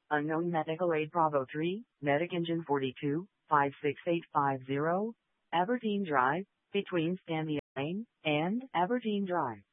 Unknown Medical Aid Bravo 3, Medic Engine 42, 56850, Aberdeen Drive, between Stanley Lane and Aberdeen Drive.